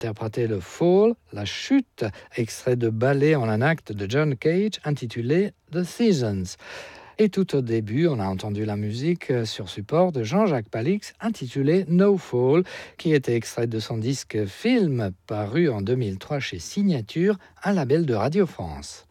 interprété le Fall, la chute, extrait de ballet en un acte de John Cage intitulé The Seasons. Et tout au début, on a entendu la musique sur support de Jean-Jacques Palix intitulée No Fall, qui était extrait de son disque Film, paru en 2003 chez Signature, un label de Radio France.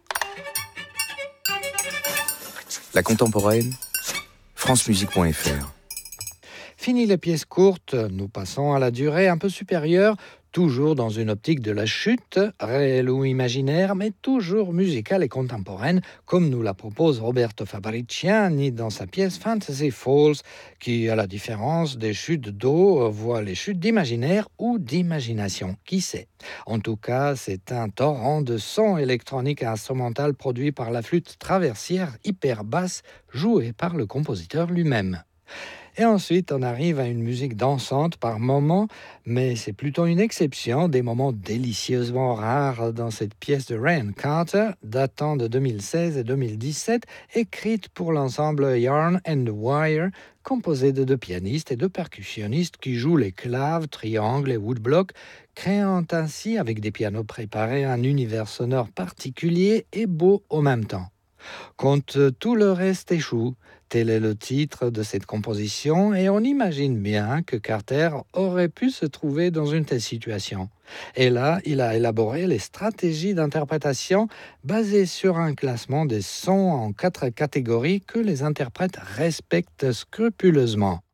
La contemporaine, francemusique.fr. Fini les pièces courtes, nous passons à la durée un peu supérieure, toujours dans une optique de la chute, réelle ou imaginaire, mais toujours musicale et contemporaine, comme nous la propose Roberto Fabriciani dans sa pièce Fantasy Falls, qui, à la différence des chutes d'eau, voit les chutes d'imaginaire ou d'imagination, qui sait. En tout cas, c'est un torrent de sons électroniques et instrumental produit par la flûte traversière hyper basse, jouée par le compositeur lui-même. Et ensuite, on arrive à une musique dansante par moments, mais c'est plutôt une exception, des moments délicieusement rares dans cette pièce de Ryan Carter, datant de 2016 et 2017, écrite pour l'ensemble Yarn and Wire, composé de 2 pianistes et 2 percussionnistes qui jouent les claves, triangles et woodblock, créant ainsi, avec des pianos préparés, un univers sonore particulier et beau au même temps. Quand tout le reste échoue, tel est le titre de cette composition et on imagine bien que Carter aurait pu se trouver dans une telle situation. Et là, il a élaboré les stratégies d'interprétation basées sur un classement des sons en 4 catégories que les interprètes respectent scrupuleusement.